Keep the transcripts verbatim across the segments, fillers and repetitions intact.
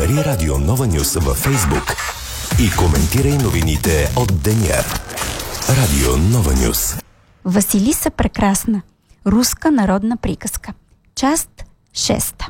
Намери Радио Нова Нюс във Фейсбук и коментирай новините от деня. Радио Нова Нюс. Василиса прекрасна. Руска народна приказка. Част шеста.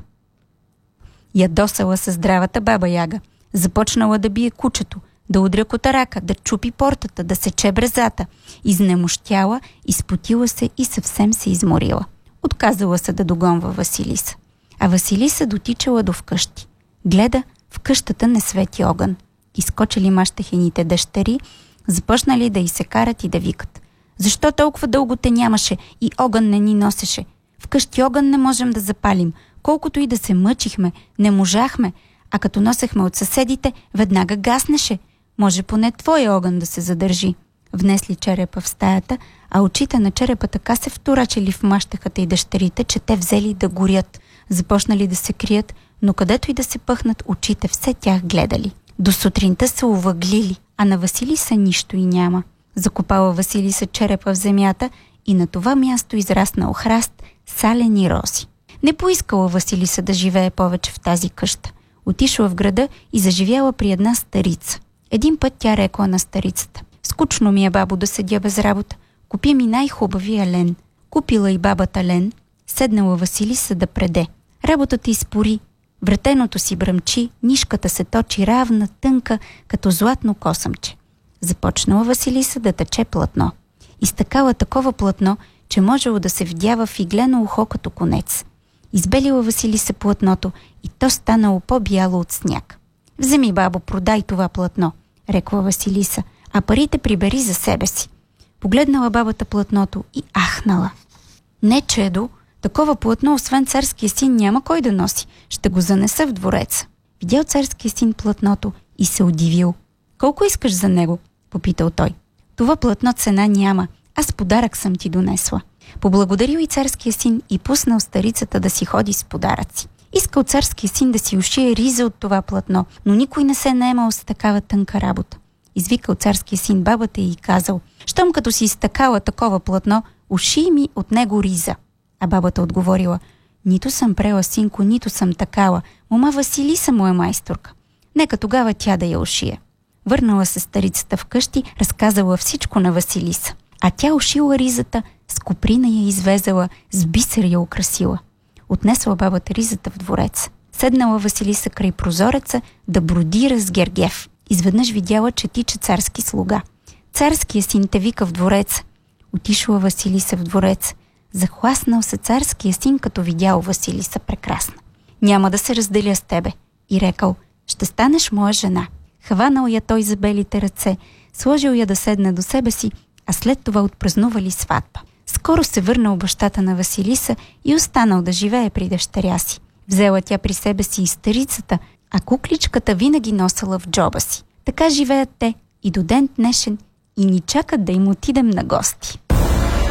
Ядосала се здравата баба Яга. Започнала да бие кучето, да удря котарака, да чупи портата, да сече брезата. Изнемощяла, изпотила се и съвсем се изморила. Отказала се да догонва Василиса. А Василиса дотичала до вкъщи. Гледа, в къщата не свети огън. Изкочили мащахените дъщери, започнали да й се карат и да викат. Защо толкова дълго те нямаше и огън не ни носеше? Вкъщи огън не можем да запалим. Колкото и да се мъчихме, не можахме, а като носехме от съседите, веднага гаснеше. Може поне твоя огън да се задържи. Внесли черепа в стаята, а очите на черепа така се вторачили в мащахата и дъщерите, че те взели да горят. Започнали да се крият, но където и да се пъхнат, очите все тях гледали. До сутринта се увъглили, а на Василиса нищо и няма. Закопала Василиса черепа в земята и на това място израснал храст, салени рози. Не поискала Василиса да живее повече в тази къща. Отишла в града и заживяла при една старица. Един път тя рекла на старицата: скучно ми е, бабо, да седя без работа. Купи ми най-хубавия лен. Купила и бабата лен. Седнала Василиса да преде. Работата изпори. Вретеното си бръмчи, нишката се точи равна, тънка, като златно косъмче. Започнала Василиса да тъче платно. Изтъкала такова платно, че можело да се вдява в иглено ухо като конец. Избелила Василиса платното и то станало по-бяло от сняг. Вземи, бабо, продай това платно, рекла Василиса, а парите прибери за себе си. Погледнала бабата платното и ахнала. Не, чедо, такова платно, освен царския син, няма кой да носи. Ще го занеса в двореца. Видял царския син платното и се удивил. Колко искаш за него? Попитал той. Това платно цена няма. Аз подарък съм ти донесла. Поблагодарил и царския син и пуснал старицата да си ходи с подаръци. Искал царския син да си ушие риза от това платно, но никой не се наемал с такава тънка работа. Извикал царския син бабата и казал: щом като си изтъкала такова платно, уши ми от него риза. А бабата отговорила: нито съм прела, синко, нито съм такала. Мома Василиса му е майсторка. Нека тогава тя да я ушие. Върнала се старицата вкъщи, разказала всичко на Василиса. А тя ушила ризата, с коприна я извезала, с бисер я украсила. Отнесла бабата ризата в двореца. Седнала Василиса край прозореца да бродира с Гергев. Изведнъж видяла, че тича царски слуга. Царския син те вика в двореца. Отишла Василиса в двореца. Захласнал се царския син, като видял Василиса прекрасна. Няма да се разделя с тебе. И рекал: ще станеш моя жена. Хванал я той за белите ръце, сложил я да седне до себе си, а след това отпразнували сватба. Скоро се върнал бащата на Василиса и останал да живее при дъщеря си. Взела тя при себе си и старицата, а кукличката винаги носела в джоба си. Така живеят те и до ден днешен и ни чакат да им отидем на гости.